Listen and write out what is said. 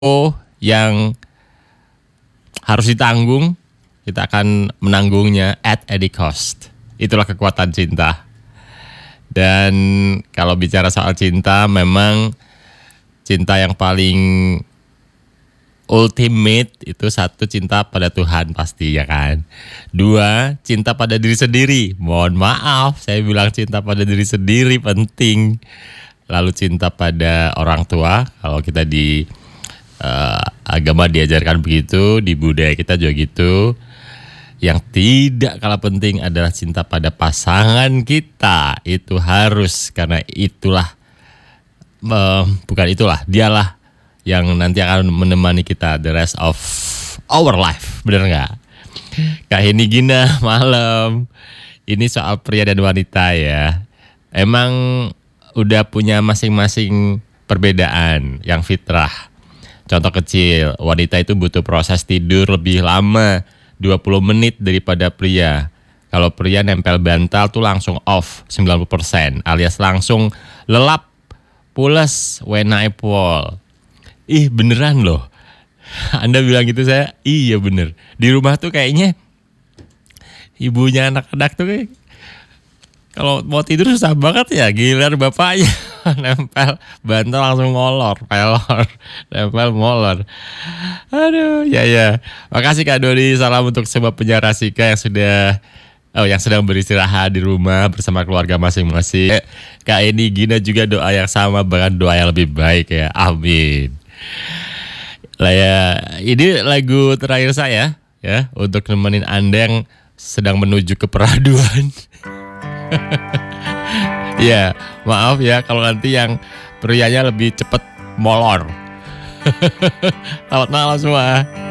yang harus ditanggung, kita akan menanggungnya at any cost. Itulah kekuatan cinta. Dan kalau bicara soal cinta, memang cinta yang paling ultimate itu satu, cinta pada Tuhan pasti, ya kan. Dua, cinta pada diri sendiri. Mohon maaf, saya bilang cinta pada diri sendiri penting. Lalu cinta pada orang tua, kalau kita di agama diajarkan begitu, di budaya kita juga gitu. Yang tidak kalah penting adalah cinta pada pasangan kita. Itu harus, karena itulah dialah yang nanti akan menemani kita the rest of our life. Bener nggak? Kak Heni Gina, malam. Ini soal pria dan wanita ya. Emang udah punya masing-masing perbedaan yang fitrah. Contoh kecil, wanita itu butuh proses tidur lebih lama 20 menit daripada pria. Kalau pria nempel bantal tuh langsung off 90%, alias langsung lelap, pules, when I fall. Ih beneran loh. Anda bilang gitu, saya iya bener. Di rumah tuh kayaknya ibunya anak-anak tuh kayak kalau mau tidur susah banget ya, giliran bapaknya nempel bantal langsung ngolor, pelor, nempel molor. Aduh, ya. Makasih Kak Dodi, salam untuk semua penyiar Rasika yang sedang beristirahat di rumah bersama keluarga masing-masing. Kak Eni Gina juga doa yang sama, bahkan doa yang lebih baik ya. Amin. Lah ya, ini lagu terakhir saya ya untuk nemenin Anda yang sedang menuju ke peraduan. Ya, maaf ya kalau nanti yang prianya lebih cepat molor. Selamat malam semua.